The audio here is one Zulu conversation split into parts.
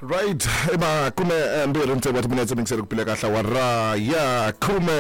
Right, ema kume mbiri ntse wathi mina ngisebenza kuphila kahle wara ya kume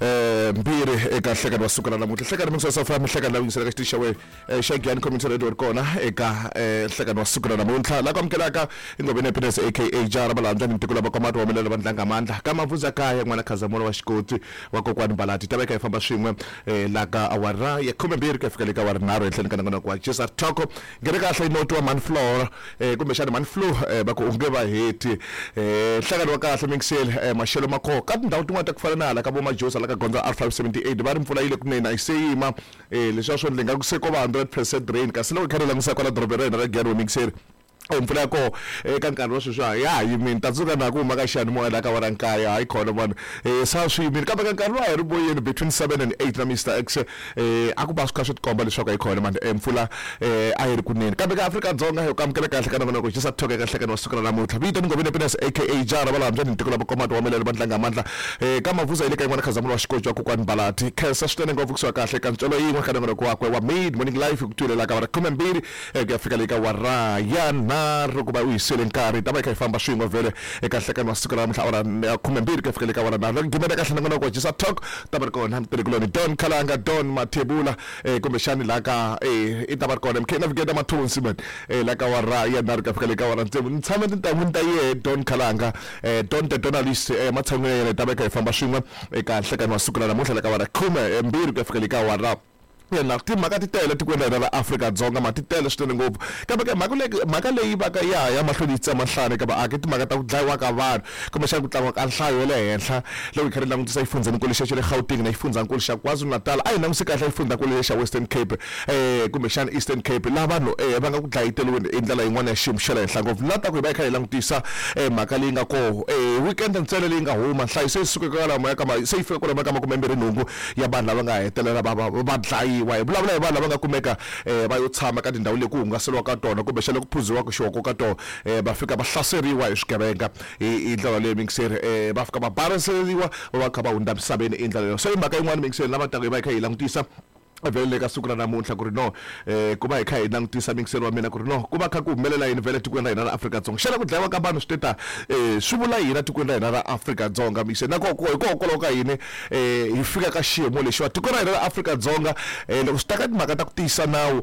mbiri ekahleka wasukana namuhla hleka nomsasa fami hleka la ngisela kashisha we Shagyan community radio kona eka hleka wasukana namuhla la kwamkelaka ingobene Happiness aka Jara balanja nimtikula bakwamatu wamelela bandla ngamandla kama vuza kaya ngwana khazamolo wa Xikoti wakokwani Balati tabeka ifamba swin'we la ka awara ya kume mbiri kafika leka warinaro ehleni kana ngona kwa Jesa Thoko ngere kahle inoto wa Manfloor kumbe shana Manfloor bako ungeba heti hlakani wa kahle mingisele mashelo makho kanti ndawo tin'wana kufana nala kabo majosa la ka Gonza R578 bari mfula ile kunena iseyima leswaso ndlenga kuseko ba 100% rain kasi lo khalela ngisakwa la doroberena ra Gero mingisele mfula yako ka nkarhi wa sweswi ya yimi ntatsuka na ku maka xani moya la ka wara nkaya hayi khona mani sa swimi kambe ka nkarhi wa hi ri boyeni between 7 and 8 na Mr X akuba swi kha swi tikomba leswaku hi khona mani mfula a yi ri kunene kambe ka Afrika-Dzonga yo kamukela kahle kana ngona ku Jesa Thoko ka hlekana wasukela namuhla vito ni ngobene Happiness aka Jara balamja ni tikola bakomatu wamelela bandla ngamandla ka mavuza ile ka ngwana khazamula wa Xikoti wa kokwani Balati khesa switene ngopfu kuswa kahle ka ntsholo yin'we kana ngona ku wakwe wa mid morning live kuthulela ka wara 12 kuyafika le ka wara yana kuba uyisele nkari taba ikayifamba swin'we vele eka hlekani wasukela namuhla ora 12 kuyafika le ka wara nalo ngimele kahle ngona ku Jesa Thoko taba kona mperekuloni Don Khalanga Don Mathebula kumbe shani la ka itaba kona mk navigate mathunsi man la ka wara yana kuyafika le ka wara ntshame ntamunta ye Don Khalanga Don the journalist mathangwe taba ikayifamba swin'we eka hlekani wasukela namuhla le ka wara 12 kuyafika le ka wara na timhaka ti tele tikweni ra Afrika-Dzonga ma ti tele swinene ngopfu kambe ke mhaka leyi va ka ya mahlweni mahlani ka vaaki timhaka ta ku dlayiwa ka vanhu kumbe xa ku tlangiwa ka nhlayo ya le henhla loko hi khari langutisa xifundzankulu xa le Gauteng na xifundzankulu xa KwaZulu-Natal a hi langutisi kahle xifundzankulu xa Western Cape kumbe xana Eastern Cape la vanhu va nga ku dlayiteliweni hi ndlela yin'wana ya xiyimo xa le henhla ngopfu na ta ku hi va hi kha hi langutisa mhaka leyi nga koho weekend ntsena leyi nga huma nhlayo se yi suka ka lama se yi fika ku lama ka 28 ya vanhu lava nga hetelela va dlayiwa hi vulavula hi vanhu lava nga kumeka va yo tshama ka tindhawu leti ku hungaseliwa ka tona kumbe xale ku phuziwa ku xoko ka tona va fika va hlaseriwa hi swigevenga hi ndlela leyi mingiseri va fika va bariseriwa va kha va hundza misaveni hi ndlela leyo so hi mhaka yin'wana mingiseri lava taka hi va hi kha hi langutisa vele ka siku ra namuntlha ku ri no ku va hi kha hi langutisa mingiseri wa mina ku ri no ku va kha ku humelela yini vele tikweni ra hina ra Afrika-Dzonga xana ku dlayiwa ka vanhu swi teta swi vula yini tikweni ra hina ra Afrika-Dzonga mingiseri na hikokwalaho ka yini hi fika ka xiyimo lexiwa tiko ra hina ra Afrika-Dzonga loko swi ta ka timhaka ta ku tiyisa nawu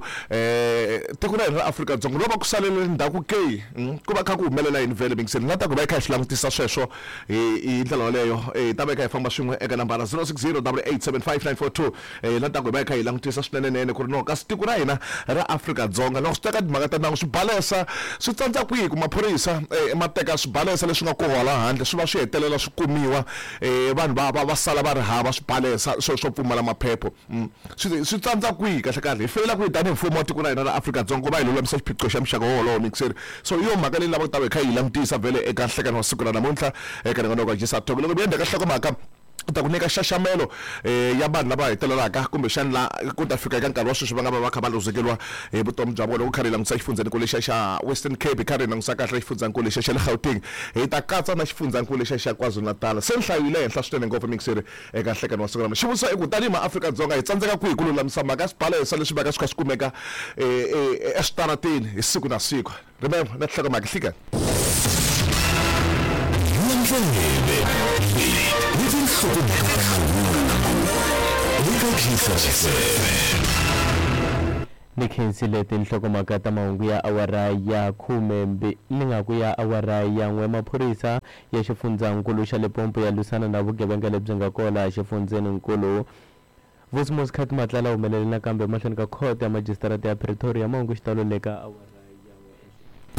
tiko ra hina ra Afrika-Dzonga lo va ku salele ndzhaku ke ku va kha ku humelela yini vele mingiseri na ta ku va hi kha hi swi langutisa sweswo hi ndlela yaleyo ta va hi kha hi famba swin'we eka nambara 06088759942 na ta ku va hi kha hi langutisa swinene ku ri no kasi tiko ra hina ra Afrika-Dzonga loko swi ta ka timhaka ta nawu swibalesa swi tsandza kwihi ku maphorisa mateka swibalesa leswi nga koho hala handle swi va swi hetelela swi kumiwa vanhu va sala va ri hava swibalesa swo pfumala maphepho swi tsandza kwihi kahle kahle hi feyila kwihi tanihi mfumo wa tiko ra hina ra Afrika-Dzonga ku va hi lulamisa xiphiqo xa muxaka wolowo mingiseri so iyo mhaka leyi lava ku ta va hi kha hi langutisa vele eka nhlekani wa siku ra namuntlha eka ningona ka Jesa Thoko loko mi endla ka hlokomhaka ta ku nyika xaxamelo ya vanhu lava hetelelaka kumbe xana la ku ta fika eka nkarhi wa sweswi va nga va kha va luzekeriwa hi vutomi bya vona ku khari langutisa xifundzankulu lexa xa Western Cape khari langutisa kahle xifundzankulu lexa xa le Gauteng hi ta katsa na xifundzankulu lexa xa KwaZulu-Natal se nhlayo yi le henhla swinene ngopfu mingiseri eka nhlekani wa siku lama xi vutisa eku tanihi maAfrika-Dzonga hi tsandzeka kwihi ku lulamisa mhaka swibalesa leswi va ka swi kha swi kumeka eswitarateni hi siku na siku remember na nhlokomhaka hlika nikhensile tinhlokomhaka ta mahungu ya awara ya 10 lingaku ya awara ya n'we maphorisa ya xifundzankulu xa Limpopo ya lwisana na vugevenga lebyi nga kona xifundzenikulu Vosmos Khat Matlala humelele nakambe mahlweni ka court ya magistrate ya Pretoria mahungu xitalo le ka awara